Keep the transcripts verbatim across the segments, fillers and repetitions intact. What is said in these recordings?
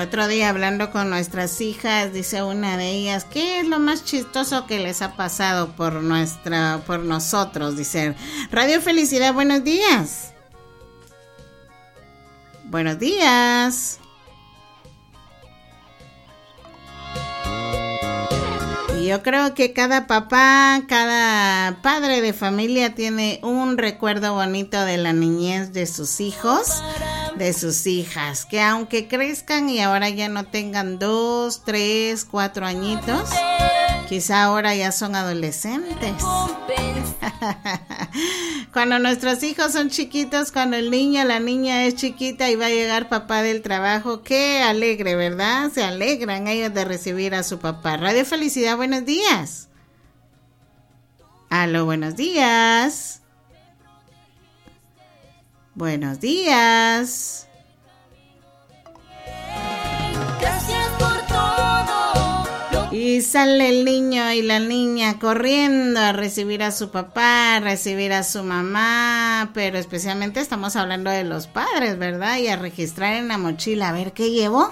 otro día hablando con nuestras hijas, dice una de ellas, ¿qué es lo más chistoso que les ha pasado por nuestra, por nosotros? Dice, Radio Felicidad, buenos días. Buenos días. Y yo creo que cada papá, cada padre de familia tiene un recuerdo bonito de la niñez de sus hijos, de sus hijas, que aunque crezcan y ahora ya no tengan dos, tres, cuatro añitos, quizá ahora ya son adolescentes. Cuando nuestros hijos son chiquitos, cuando el niño, la niña es chiquita y va a llegar papá del trabajo, qué alegre, ¿verdad? Se alegran ellos de recibir a su papá. Radio Felicidad, buenos días. Aló, buenos días. Buenos días. Gracias por todo. Y sale el niño y la niña corriendo a recibir a su papá, a recibir a su mamá, pero especialmente estamos hablando de los padres, ¿verdad? Y a registrar en la mochila, a ver qué llevó.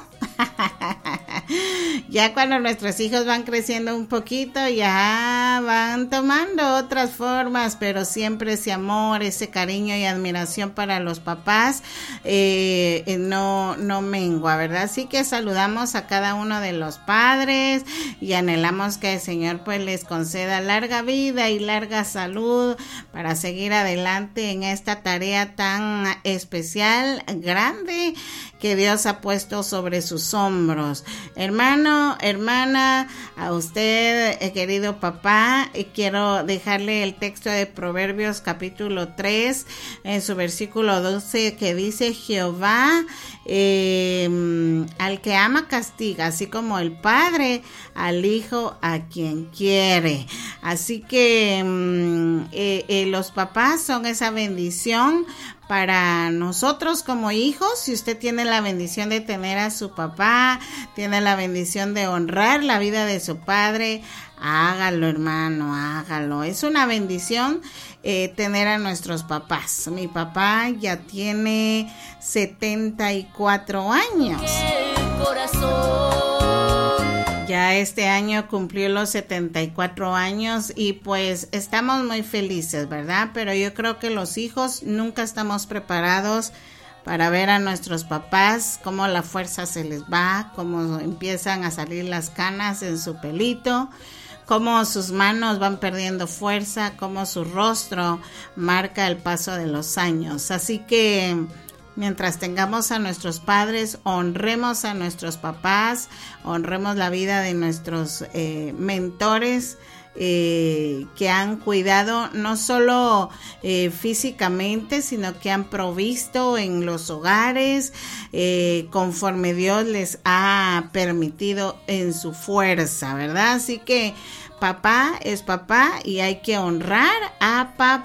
Ya cuando nuestros hijos van creciendo un poquito, ya van tomando otras formas, pero siempre ese amor, ese cariño y admiración para los papás eh, no, no mengua, ¿verdad? Así que saludamos a cada uno de los padres y anhelamos que el Señor pues les conceda larga vida y larga salud para seguir adelante en esta tarea tan especial, grande, que Dios ha puesto sobre sus hombros. Hermano, hermana, a usted, eh, querido papá, eh, quiero dejarle el texto de Proverbios capítulo tres, en su versículo doce, que dice, Jehová eh, al que ama castiga, así como el padre al hijo a quien quiere. Así que eh, eh, los papás son esa bendición para nosotros como hijos. Si usted tiene la bendición de tener a su papá, tiene la bendición de honrar la vida de su padre, hágalo, hermano, hágalo. Es una bendición eh, tener a nuestros papás. Mi papá ya tiene setenta y cuatro años. El corazón. Ya este año cumplió los setenta y cuatro años y pues estamos muy felices, ¿verdad? Pero yo creo que los hijos nunca estamos preparados para ver a nuestros papás, cómo la fuerza se les va, cómo empiezan a salir las canas en su pelito, cómo sus manos van perdiendo fuerza, cómo su rostro marca el paso de los años. Así que mientras tengamos a nuestros padres, honremos a nuestros papás, honremos la vida de nuestros eh, mentores eh, que han cuidado no solo eh, físicamente, sino que han provisto en los hogares eh, conforme Dios les ha permitido en su fuerza, ¿verdad? Así que papá es papá y hay que honrar a papá.